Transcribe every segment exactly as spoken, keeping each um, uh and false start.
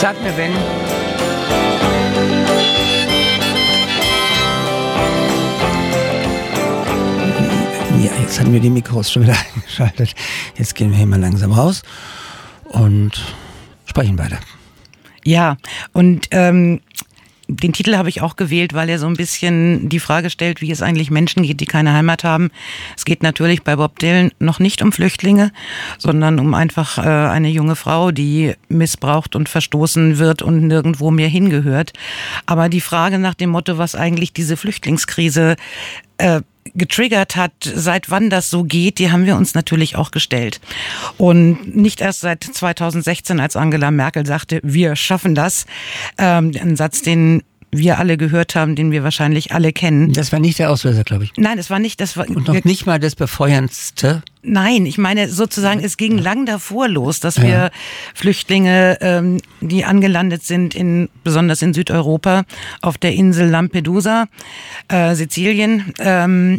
Sag mir, wenn. Ja, jetzt hatten wir die Mikros schon wieder eingeschaltet. Jetzt gehen wir hier mal langsam raus und sprechen weiter. Ja, und ähm, den Titel habe ich auch gewählt, weil er so ein bisschen die Frage stellt, wie es eigentlich Menschen geht, die keine Heimat haben. Es geht natürlich bei Bob Dylan noch nicht um Flüchtlinge, sondern um einfach äh, eine junge Frau, die missbraucht und verstoßen wird und nirgendwo mehr hingehört. Aber die Frage nach dem Motto, was eigentlich diese Flüchtlingskrise äh, getriggert hat, seit wann das so geht, die haben wir uns natürlich auch gestellt. Und nicht erst seit zweitausendsechzehn, als Angela Merkel sagte, wir schaffen das. Ähm, ein Satz, den wir alle gehört haben, den wir wahrscheinlich alle kennen. Das war nicht der Auslöser, glaube ich. Nein, das war nicht, das war... Und noch nicht mal das Befeuerndste. Nein, ich meine sozusagen, es ging ja. lang davor los, dass ja. wir Flüchtlinge, ähm, die angelandet sind, in besonders in Südeuropa, auf der Insel Lampedusa, äh, Sizilien, ähm,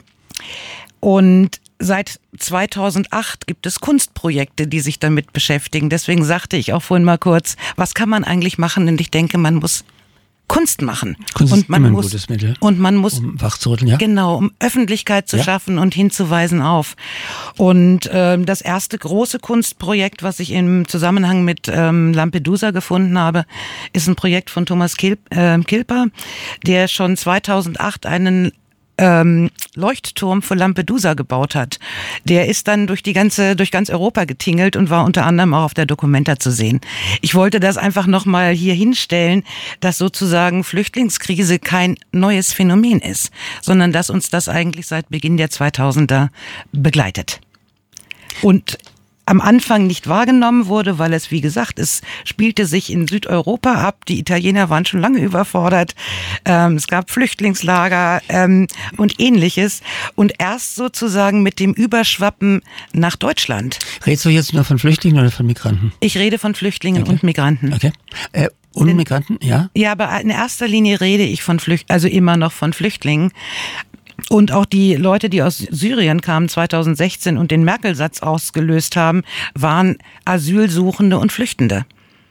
und seit zweitausendacht gibt es Kunstprojekte, die sich damit beschäftigen. Deswegen sagte ich auch vorhin mal kurz, was kann man eigentlich machen? Und ich denke, man muss Kunst machen. Kunst und ist man immer ein muss, gutes Mittel, und man muss, um wachzurütteln, ja? Genau, um Öffentlichkeit zu ja. schaffen und hinzuweisen auf. Und ähm, das erste große Kunstprojekt, was ich im Zusammenhang mit ähm, Lampedusa gefunden habe, ist ein Projekt von Thomas Kil- äh, Kilper, der schon zweitausendacht einen Ähm, Leuchtturm für Lampedusa gebaut hat. Der ist dann durch die ganze, durch ganz Europa getingelt und war unter anderem auch auf der Documenta zu sehen. Ich wollte das einfach nochmal hier hinstellen, dass sozusagen Flüchtlingskrise kein neues Phänomen ist, sondern dass uns das eigentlich seit Beginn der zweitausender begleitet. Und am Anfang nicht wahrgenommen wurde, weil es, wie gesagt, es spielte sich in Südeuropa ab. Die Italiener waren schon lange überfordert. Ähm, es gab Flüchtlingslager ähm, und Ähnliches. Und erst sozusagen mit dem Überschwappen nach Deutschland. Redest du jetzt nur von Flüchtlingen oder von Migranten? Ich rede von Flüchtlingen okay. und Migranten. Okay. Äh, und Denn, Migranten, ja? Ja, aber in erster Linie rede ich von Flüchtlingen, also immer noch von Flüchtlingen. Und auch die Leute, die aus Syrien kamen zweitausendsechzehn und den Merkel-Satz ausgelöst haben, waren Asylsuchende und Flüchtende.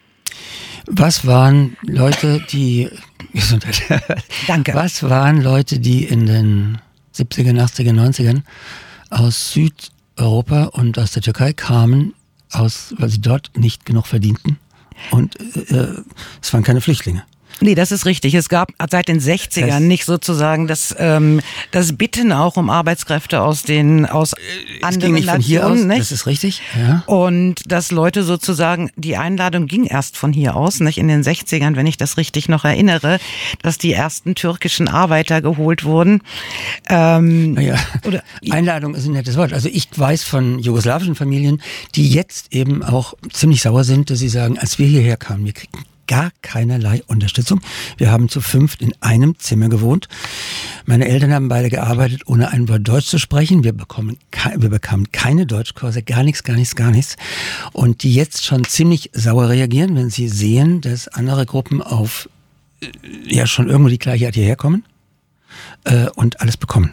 Was waren Leute, die... Gesundheit. Danke. Was waren Leute, die in den siebzigern, achtzigern, neunzigern aus Südeuropa und aus der Türkei kamen, aus, weil sie dort nicht genug verdienten? Und äh, es waren keine Flüchtlinge. Nee, das ist richtig. Es gab seit den sechzigern das nicht sozusagen das, ähm, das Bitten auch um Arbeitskräfte aus den aus anderen es ging nicht von Nationen. Hier aus, nicht? Das ist richtig. Ja. Und dass Leute sozusagen, die Einladung ging erst von hier aus, nicht in den sechzigern, wenn ich das richtig noch erinnere, dass die ersten türkischen Arbeiter geholt wurden. Ähm, naja, oder, Einladung ist ein nettes Wort. Also ich weiß von jugoslawischen Familien, die jetzt eben auch ziemlich sauer sind, dass sie sagen, als wir hierher kamen, wir kriegen gar keinerlei Unterstützung. Wir haben zu fünft in einem Zimmer gewohnt. Meine Eltern haben beide gearbeitet, ohne ein Wort Deutsch zu sprechen. Wir bekommen, wir bekamen keine Deutschkurse, gar nichts, gar nichts, gar nichts. Und die jetzt schon ziemlich sauer reagieren, wenn sie sehen, dass andere Gruppen auf ja schon irgendwo die gleiche Art hierher kommen äh, und alles bekommen.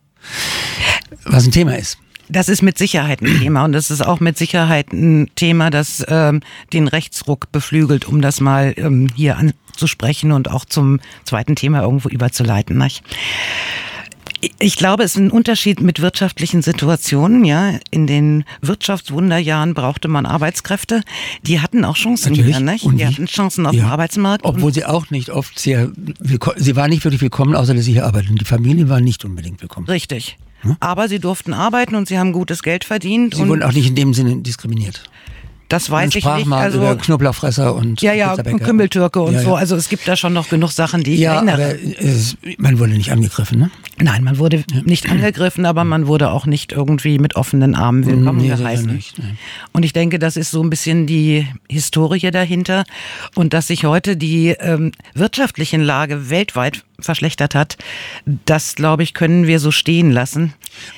Was ein Thema ist. Das ist mit Sicherheit ein Thema und das ist auch mit Sicherheit ein Thema, das ähm, den Rechtsruck beflügelt, um das mal ähm, hier anzusprechen und auch zum zweiten Thema irgendwo überzuleiten. Nicht? Ich glaube, es ist ein Unterschied mit wirtschaftlichen Situationen. Ja, in den Wirtschaftswunderjahren brauchte man Arbeitskräfte. Die hatten auch Chancen Natürlich. hier, nicht? Und die hatten Chancen auf ja. dem Arbeitsmarkt. Obwohl sie auch nicht oft sehr, sie waren nicht wirklich willkommen, außer dass sie hier arbeiten. Die Familie war nicht unbedingt willkommen. Richtig. Aber sie durften arbeiten und sie haben gutes Geld verdient. Sie und wurden auch nicht in dem Sinne diskriminiert. Das weiß ich nicht. Also über Knoblauchfresser und ja, ja, und Kümmeltürke und ja, so. ja. Also es gibt da schon noch genug Sachen, die ich ja, erinnere. Aber es, man wurde nicht angegriffen, ne? Nein, man wurde ja. nicht angegriffen, aber man wurde auch nicht irgendwie mit offenen Armen willkommen nee, geheißen. Nicht, nee. Und ich denke, das ist so ein bisschen die Historie dahinter und dass sich heute die ähm, wirtschaftliche Lage weltweit verschlechtert hat, das, glaube ich, können wir so stehen lassen.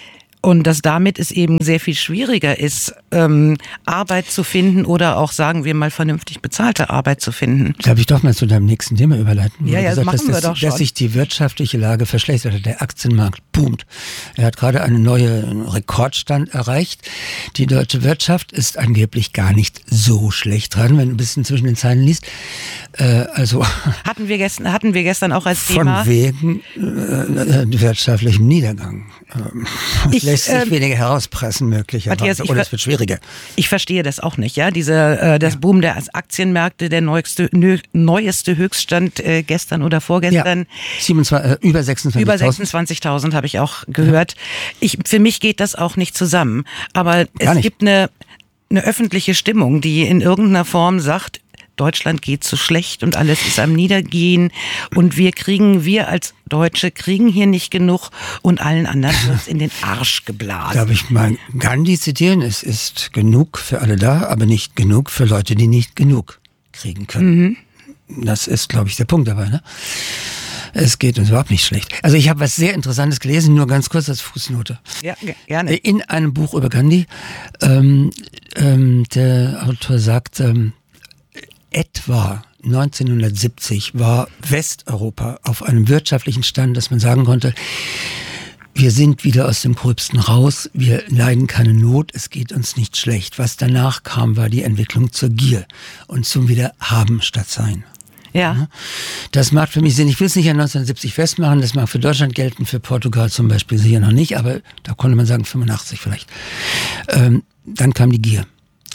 Und dass damit es eben sehr viel schwieriger ist, ähm, Arbeit zu finden oder auch, sagen wir mal, vernünftig bezahlte Arbeit zu finden. Darf ich doch mal zu deinem nächsten Thema überleiten? Ja, ja, gesagt, machen dass, wir das, doch schon. Dass sich die wirtschaftliche Lage verschlechtert, der Aktienmarkt boomt. Er hat gerade einen neuen Rekordstand erreicht. Die deutsche Wirtschaft ist angeblich gar nicht so schlecht dran, wenn du ein bisschen zwischen den Zeilen liest. Äh, also hatten wir gestern, hatten wir gestern auch als von Thema. Von wegen äh, wirtschaftlichem Niedergang. Es lässt sich äh, weniger herauspressen möglicherweise. Matthias, ich, oder es wird schwieriger. Ich verstehe das auch nicht, ja. Diese, äh, das ja. Boom der Aktienmärkte, der neueste, nö, neueste Höchststand äh, gestern oder vorgestern. Ja. siebenundzwanzig, äh, über sechsundzwanzigtausend. Über sechsundzwanzigtausend habe ich auch gehört. Ja. Ich, für mich geht das auch nicht zusammen. Aber Gar es nicht. gibt eine, eine öffentliche Stimmung, die in irgendeiner Form sagt, Deutschland geht so schlecht und alles ist am Niedergehen und wir kriegen, wir als Deutsche kriegen hier nicht genug und allen anderen wird es in den Arsch geblasen. Darf ich mal Gandhi zitieren? Es ist genug für alle da, aber nicht genug für Leute, die nicht genug kriegen können. Mhm. Das ist, glaube ich, der Punkt dabei, ne? Es geht uns überhaupt nicht schlecht. Also ich habe was sehr Interessantes gelesen, nur ganz kurz als Fußnote. Ja, gerne. In einem Buch über Gandhi, ähm, ähm, der Autor sagt, ähm, etwa neunzehnhundertsiebzig war Westeuropa auf einem wirtschaftlichen Stand, dass man sagen konnte, wir sind wieder aus dem Gröbsten raus, wir leiden keine Not, es geht uns nicht schlecht. Was danach kam, war die Entwicklung zur Gier und zum Wiederhaben statt Sein. Ja. Das macht für mich Sinn. Ich will es nicht an neunzehnhundertsiebzig festmachen, das mag für Deutschland gelten, für Portugal zum Beispiel sicher noch nicht, aber da konnte man sagen fünfundachtzig vielleicht. Ähm, dann kam die Gier.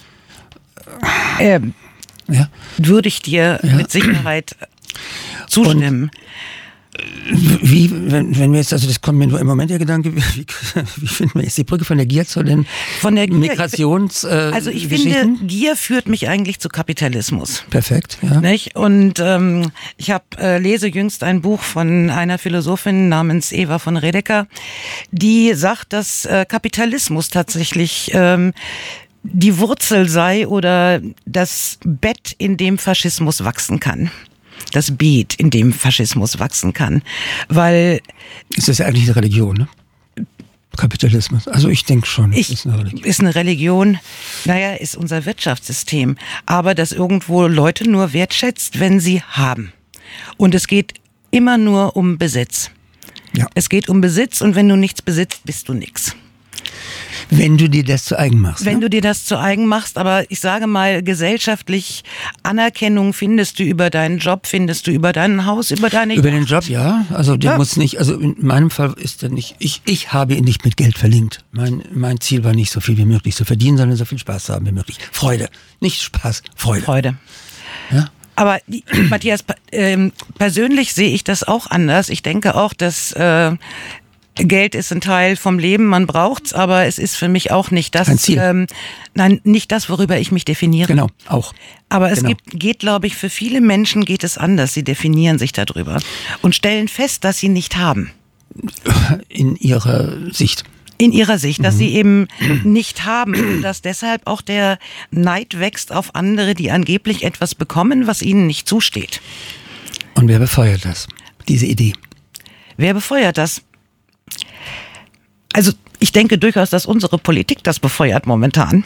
Ähm. Ja. Würde ich dir ja. mit Sicherheit zustimmen. Und wie, wenn, wenn wir jetzt, also das kommt mir nur im Moment der Gedanke, wie, wie finden wir jetzt die Brücke von der Gier zu den von der Gier, Migrations äh, Also ich finde, Gier führt mich eigentlich zu Kapitalismus. Perfekt, ja. Nicht? Und ähm, ich hab, äh, lese jüngst ein Buch von einer Philosophin namens Eva von Redeker, die sagt, dass äh, Kapitalismus tatsächlich ähm, die Wurzel sei oder das Bett, in dem Faschismus wachsen kann. Das Beet, in dem Faschismus wachsen kann. Weil... Es ist ja eigentlich eine Religion, ne? Kapitalismus. Also ich denke schon, ich, ist eine Religion. Ist eine Religion, naja, ist unser Wirtschaftssystem. Aber das irgendwo Leute nur wertschätzt, wenn sie haben. Und es geht immer nur um Besitz. Ja. Es geht um Besitz und wenn du nichts besitzt, bist du nichts. Wenn du dir das zu eigen machst. Wenn ne? du dir das zu eigen machst, aber ich sage mal, gesellschaftlich Anerkennung findest du über deinen Job, findest du über dein Haus, über deine... Über den Job, ja. Also der ja. muss nicht, also in meinem Fall ist er nicht, ich, ich habe ihn nicht mit Geld verlinkt. Mein, mein Ziel war nicht so viel wie möglich zu verdienen, sondern so viel Spaß zu haben wie möglich. Freude. Nicht Spaß, Freude. Freude. Ja. Aber Matthias, äh, persönlich sehe ich das auch anders. Ich denke auch, dass... Äh, Geld ist ein Teil vom Leben, man braucht's, aber es ist für mich auch nicht das, ein Ziel. Ähm, nein, nicht das, worüber ich mich definiere. Genau, auch. Aber es genau. gibt, geht, glaube ich, für viele Menschen geht es anders. Sie definieren sich darüber und stellen fest, dass sie nicht haben. In ihrer Sicht. In ihrer Sicht, dass mhm. sie eben nicht haben und dass deshalb auch der Neid wächst auf andere, die angeblich etwas bekommen, was ihnen nicht zusteht. Und wer befeuert das? Diese Idee? Wer befeuert das? Also ich denke durchaus, dass unsere Politik das befeuert momentan.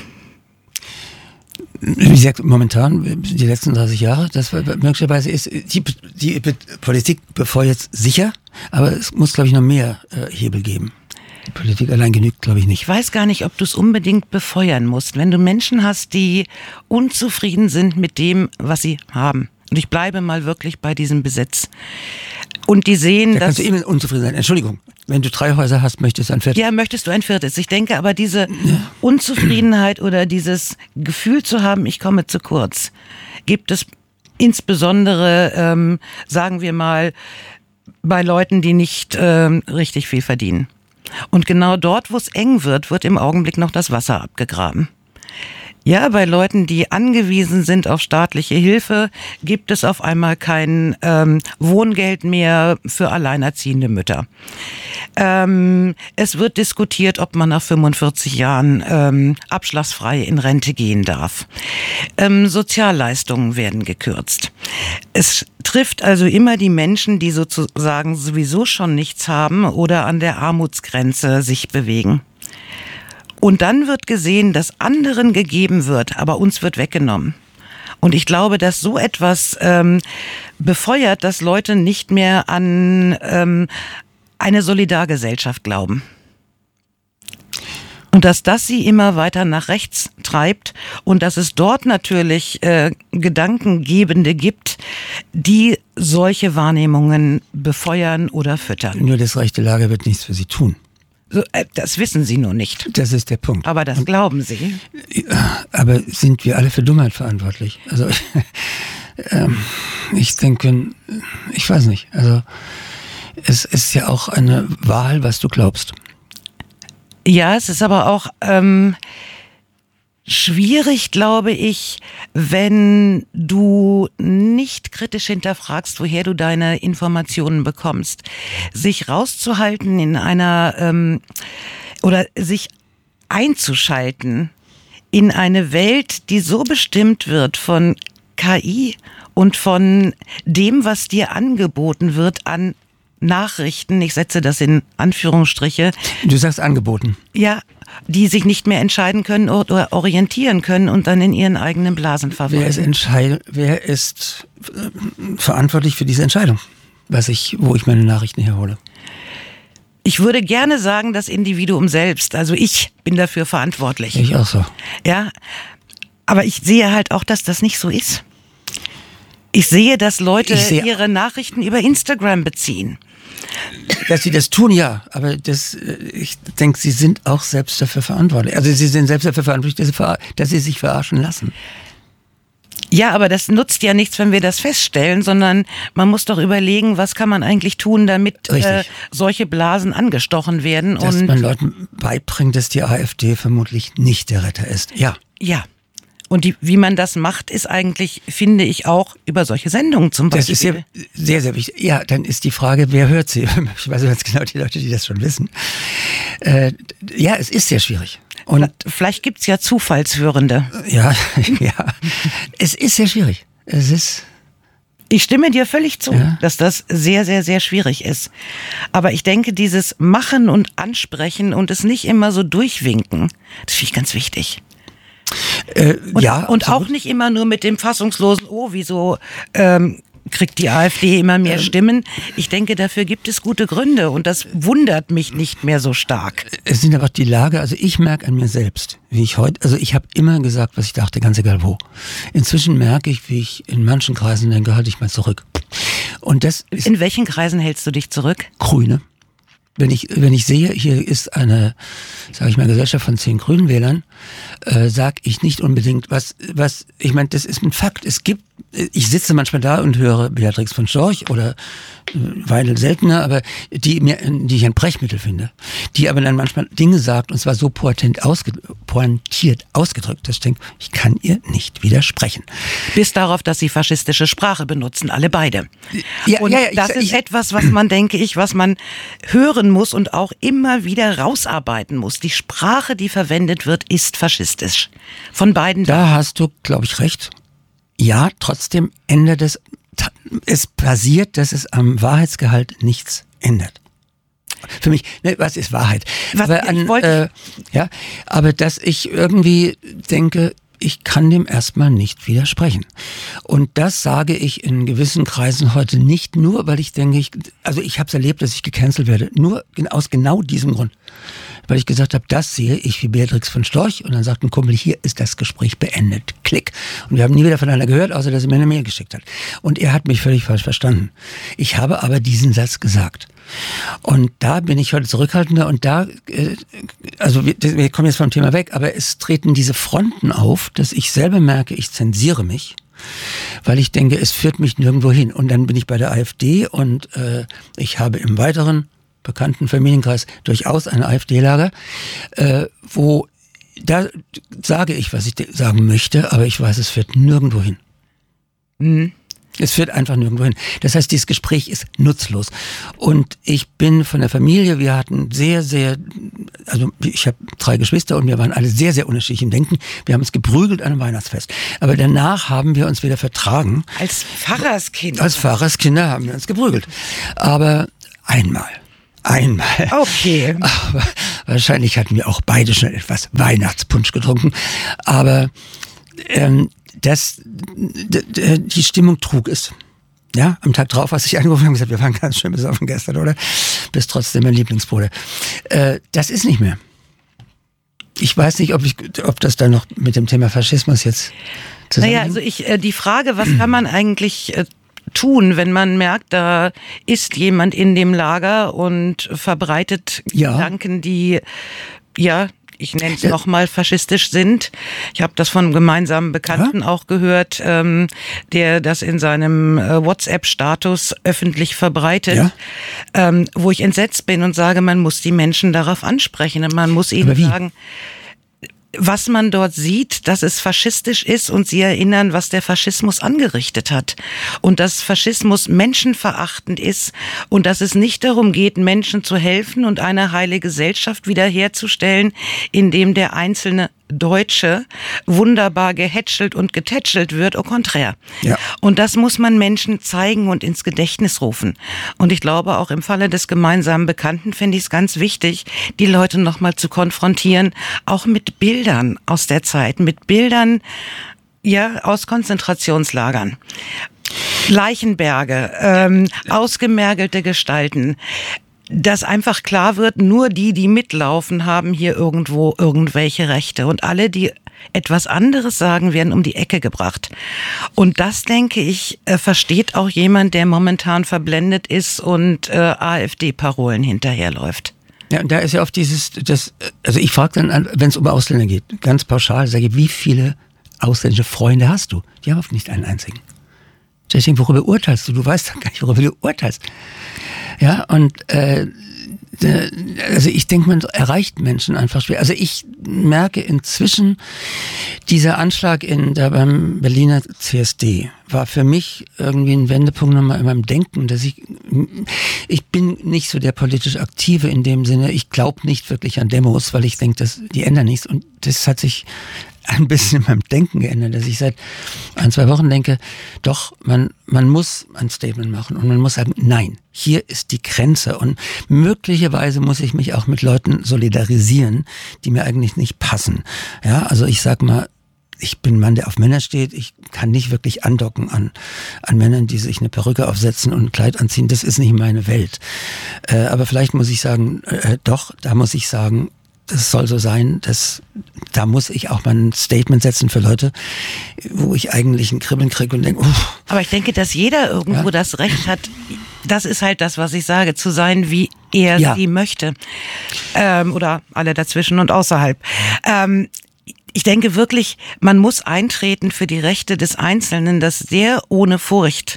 Wie gesagt, momentan, die letzten dreißig Jahre, das möglicherweise ist, die, die Politik befeuert sicher, aber es muss, glaube ich, noch mehr äh, Hebel geben. Die Politik allein genügt, glaube ich, nicht. Ich weiß gar nicht, ob du es unbedingt befeuern musst. Wenn du Menschen hast, die unzufrieden sind mit dem, was sie haben. Und ich bleibe mal wirklich bei diesem Besitz. Und die sehen, da dass... kannst du immer unzufrieden sein. Entschuldigung, wenn du drei Häuser hast, möchtest du ein viertes. Ja, möchtest du ein viertes. Ich denke aber, diese Unzufriedenheit oder dieses Gefühl zu haben, ich komme zu kurz, gibt es insbesondere, ähm, sagen wir mal, bei Leuten, die nicht ähm, richtig viel verdienen. Und genau dort, wo es eng wird, wird im Augenblick noch das Wasser abgegraben. Ja, bei Leuten, die angewiesen sind auf staatliche Hilfe, gibt es auf einmal kein ähm, Wohngeld mehr für alleinerziehende Mütter. Ähm, es wird diskutiert, ob man nach fünfundvierzig Jahren ähm, abschlagsfrei in Rente gehen darf. Ähm, Sozialleistungen werden gekürzt. Es trifft also immer die Menschen, die sozusagen sowieso schon nichts haben oder an der Armutsgrenze sich bewegen. Und dann wird gesehen, dass anderen gegeben wird, aber uns wird weggenommen. Und ich glaube, dass so etwas ähm, befeuert, dass Leute nicht mehr an ähm, eine Solidargesellschaft glauben. Und dass das sie immer weiter nach rechts treibt und dass es dort natürlich äh, Gedankengebende gibt, die solche Wahrnehmungen befeuern oder füttern. Nur das rechte Lager wird nichts für sie tun. So, äh, das wissen sie nur nicht. Das ist der Punkt. Aber das und, glauben sie. Aber sind wir alle für Dummheit verantwortlich? Also ähm, ich denke, ich weiß nicht. Also es ist ja auch eine Wahl, was du glaubst. Ja, es ist aber auch ähm, schwierig, glaube ich, wenn du nicht kritisch hinterfragst, woher du deine Informationen bekommst. Sich rauszuhalten in einer ähm, oder sich einzuschalten in eine Welt, die so bestimmt wird von K I und von dem, was dir angeboten wird an Nachrichten, ich setze das in Anführungsstriche. Du sagst angeboten. Ja, die sich nicht mehr entscheiden können oder orientieren können und dann in ihren eigenen Blasen verweilen. Wer ist, entscheid- wer ist äh, verantwortlich für diese Entscheidung, was ich, wo ich meine Nachrichten herhole? Ich würde gerne sagen, das Individuum selbst. Also ich bin dafür verantwortlich. Ich auch so. Ja, aber ich sehe halt auch, dass das nicht so ist. Ich sehe, dass Leute sehe, ihre Nachrichten über Instagram beziehen. Dass sie das tun, ja, aber das, ich denke, sie sind auch selbst dafür verantwortlich. Also sie sind selbst dafür verantwortlich, dass sie, ver- dass sie sich verarschen lassen. Ja, aber das nutzt ja nichts, wenn wir das feststellen, sondern man muss doch überlegen, was kann man eigentlich tun, damit äh, solche Blasen angestochen werden. Dass und man Leuten beibringt, dass die AfD vermutlich nicht der Retter ist. Ja. Ja. Und die, wie man das macht, ist eigentlich, finde ich, auch über solche Sendungen zum Beispiel. Das ist sehr, sehr, sehr wichtig. Ja, dann ist die Frage, wer hört sie? Ich weiß ganz genau, die Leute, die das schon wissen. Äh, ja, es ist sehr schwierig. Und vielleicht gibt's ja Zufallshörende. Ja, ja. Es ist sehr schwierig. Es ist... Ich stimme dir völlig zu, ja, dass das sehr, sehr, sehr schwierig ist. Aber ich denke, dieses Machen und Ansprechen und es nicht immer so durchwinken, das finde ich ganz wichtig. Äh, und, ja, und auch nicht immer nur mit dem fassungslosen, oh, wieso ähm, kriegt die AfD immer mehr ähm, Stimmen. Ich denke, dafür gibt es gute Gründe und das wundert mich nicht mehr so stark. Es sind aber die Lage, also ich merke an mir selbst, wie ich heute, also ich habe immer gesagt, was ich dachte, ganz egal wo. Inzwischen merke ich, wie ich in manchen Kreisen denke, halte ich mal zurück. Und das ist in welchen Kreisen hältst du dich zurück? Grüne. Wenn ich, wenn ich sehe, hier ist eine, sage ich mal, Gesellschaft von zehn Grünenwählern, äh, sage ich nicht unbedingt, was, was, ich meine, das ist ein Fakt. Es gibt, ich sitze manchmal da und höre Beatrix von Storch oder Weidel seltener, aber die mir, die ich ein Brechmittel finde, die aber dann manchmal Dinge sagt und zwar so pointiert, ausge, pointiert ausgedrückt, dass ich denke, ich kann ihr nicht widersprechen. Bis darauf, dass sie faschistische Sprache benutzen, alle beide. Ja, und ja, ja, das ich, ist ich, etwas, was man, denke ich, was man hören muss und auch immer wieder rausarbeiten muss. Die Sprache, die verwendet wird, ist faschistisch. Von beiden. Da hast du, glaube ich, recht. Ja, trotzdem ändert es, es passiert, dass es am Wahrheitsgehalt nichts ändert. Für mich, ne, was ist Wahrheit? Was, aber, an, ich wollte äh, ja, aber dass ich irgendwie denke, ich kann dem erstmal nicht widersprechen. Und das sage ich in gewissen Kreisen heute nicht nur, weil ich denke, ich, also ich habe es erlebt, dass ich gecancelt werde, nur aus genau diesem Grund. Weil ich gesagt habe, das sehe ich wie Beatrix von Storch. Und dann sagt ein Kumpel, hier ist das Gespräch beendet. Klick. Und wir haben nie wieder voneinander gehört, außer dass er mir eine Mail geschickt hat. Und er hat mich völlig falsch verstanden. Ich habe aber diesen Satz gesagt. Und da bin ich heute zurückhaltender und da, äh, also wir, wir kommen jetzt vom Thema weg, aber es treten diese Fronten auf, dass ich selber merke, ich zensiere mich, weil ich denke, es führt mich nirgendwo hin. Und dann bin ich bei der AfD und äh, ich habe im weiteren bekannten Familienkreis durchaus ein AfD-Lager, äh, wo da sage ich, was ich sagen möchte, aber ich weiß, es führt nirgendwo hin. Mhm. Es führt einfach nirgendwo hin. Das heißt, dieses Gespräch ist nutzlos. Und ich bin von der Familie, wir hatten sehr, sehr, also ich habe drei Geschwister und wir waren alle sehr, sehr unterschiedlich im Denken. Wir haben uns geprügelt an einem Weihnachtsfest. Aber danach haben wir uns wieder vertragen. Als Pfarrerskinder? Als Pfarrerskinder haben wir uns geprügelt. Aber einmal. Einmal. Okay. Aber wahrscheinlich hatten wir auch beide schon etwas Weihnachtspunsch getrunken. Aber ähm, das, d- die Stimmung trug es. Ja, am Tag drauf, als ich angerufen habe, gesagt, wir waren ganz schön besoffen gestern, oder? Bist trotzdem mein Lieblingsbruder. Äh, das ist nicht mehr. Ich weiß nicht, ob ich, ob das dann noch mit dem Thema Faschismus jetzt zusammenhängt. Naja, also ich, äh, die Frage, was kann man eigentlich äh, tun, wenn man merkt, da ist jemand in dem Lager und verbreitet Ja. Gedanken, die, ja, ich nenne es nochmal faschistisch sind. Ich habe das von einem gemeinsamen Bekannten Ja. auch gehört, ähm, der das in seinem äh, WhatsApp-Status öffentlich verbreitet, Ja. ähm, wo ich entsetzt bin und sage, man muss die Menschen darauf ansprechen und man muss ihnen Aber wie? sagen, was man dort sieht, dass es faschistisch ist und sie erinnern, was der Faschismus angerichtet hat. Und dass Faschismus menschenverachtend ist und dass es nicht darum geht, Menschen zu helfen und eine heile Gesellschaft wiederherzustellen, indem der einzelne Deutsche wunderbar gehätschelt und getätschelt wird, au contraire. Ja. Und das muss man Menschen zeigen und ins Gedächtnis rufen. Und ich glaube, auch im Falle des gemeinsamen Bekannten finde ich es ganz wichtig, die Leute nochmal zu konfrontieren, auch mit Bildern aus der Zeit, mit Bildern, ja, aus Konzentrationslagern. Leichenberge, ähm, ausgemergelte Gestalten. Dass einfach klar wird, nur die, die mitlaufen, haben hier irgendwo irgendwelche Rechte. Und alle, die etwas anderes sagen, werden um die Ecke gebracht. Und das, denke ich, versteht auch jemand, der momentan verblendet ist und äh, AfD-Parolen hinterherläuft. Ja, und da ist ja oft dieses, das, also ich frage dann, wenn es um Ausländer geht, ganz pauschal, sage ich, wie viele ausländische Freunde hast du? Die haben oft nicht einen einzigen. Ich denke, worüber urteilst du? Du weißt doch gar nicht, worüber du urteilst. Ja, und äh, also ich denke, man erreicht Menschen einfach schwer. Also ich merke inzwischen, dieser Anschlag in der beim Berliner C S D war für mich irgendwie ein Wendepunkt nochmal in meinem Denken, dass ich, ich bin nicht so der politisch Aktive in dem Sinne, ich glaube nicht wirklich an Demos, weil ich denke, dass die ändern nichts, und das hat sich ein bisschen in meinem Denken geändert, dass ich seit ein, zwei Wochen denke, doch, man, man muss ein Statement machen und man muss sagen, nein, hier ist die Grenze, und möglicherweise muss ich mich auch mit Leuten solidarisieren, die mir eigentlich nicht passen. Ja, also ich sag mal, ich bin ein Mann, der auf Männer steht. Ich kann nicht wirklich andocken an, an Männern, die sich eine Perücke aufsetzen und ein Kleid anziehen. Das ist nicht meine Welt. Äh, aber vielleicht muss ich sagen, äh, doch, da muss ich sagen, das soll so sein, dass, da muss ich auch mal ein Statement setzen für Leute, wo ich eigentlich ein Kribbeln kriege und denke, uff. Aber ich denke, dass jeder irgendwo ja. das Recht hat, das ist halt das, was ich sage, zu sein, wie er ja. sie möchte. Ähm, oder alle dazwischen und außerhalb. Ähm, ich denke wirklich, man muss eintreten für die Rechte des Einzelnen, das sehr ohne Furcht,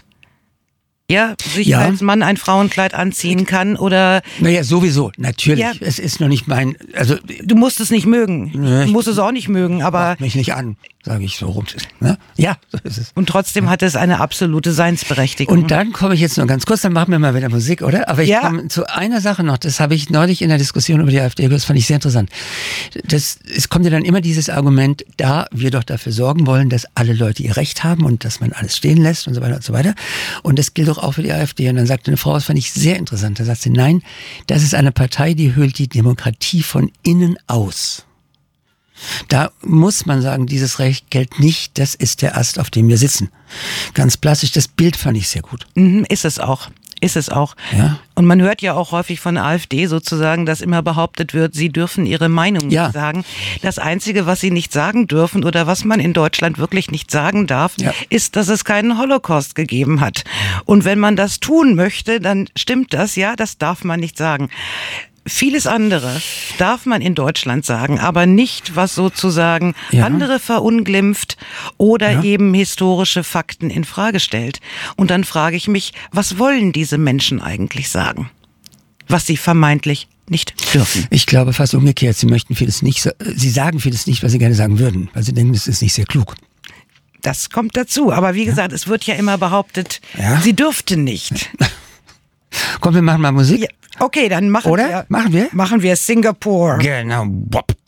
ja, sich ja. als Mann ein Frauenkleid anziehen kann oder... Naja, sowieso, natürlich. Ja. Es ist noch nicht mein... Also du musst es nicht mögen. Nee, du musst es auch nicht mögen, aber... Macht mich nicht an, sage ich so rum. Ne? Ja, so ist es. Und trotzdem ja. hat es eine absolute Seinsberechtigung. Und dann komme ich jetzt nur ganz kurz, dann machen wir mal wieder Musik, oder? Aber ich ja. komme zu einer Sache noch, das habe ich neulich in der Diskussion über die AfD gehört, das fand ich sehr interessant. Das, es kommt ja dann immer dieses Argument, da wir doch dafür sorgen wollen, dass alle Leute ihr Recht haben und dass man alles stehen lässt und so weiter und so weiter. Und das gilt doch auch für die AfD. Und dann sagte eine Frau, das fand ich sehr interessant, da sagt sie, nein, das ist eine Partei, die höhlt die Demokratie von innen aus. Da muss man sagen, dieses Recht gilt nicht, das ist der Ast, auf dem wir sitzen. Ganz plastisch, das Bild fand ich sehr gut. Mhm, ist es auch. Ist es auch. Ja. Und man hört ja auch häufig von der AfD sozusagen, dass immer behauptet wird, sie dürfen ihre Meinung ja. nicht sagen. Das Einzige, was sie nicht sagen dürfen oder was man in Deutschland wirklich nicht sagen darf, ja. ist, dass es keinen Holocaust gegeben hat. Und wenn man das tun möchte, dann stimmt das, ja, das darf man nicht sagen. Vieles andere darf man in Deutschland sagen, aber nicht, was sozusagen ja. andere verunglimpft oder ja. eben historische Fakten in Frage stellt. Und dann frage ich mich, was wollen diese Menschen eigentlich sagen, was sie vermeintlich nicht dürfen? Ich glaube fast umgekehrt. Sie möchten vieles nicht, sie sagen vieles nicht, was sie gerne sagen würden, weil sie denken, das ist nicht sehr klug. Das kommt dazu. Aber wie gesagt, ja. es wird ja immer behauptet, ja. sie dürfte nicht. Komm, wir machen mal Musik. Ja. Okay, dann machen Oder? wir. Machen wir? Machen wir Singapore. Genau. Bop.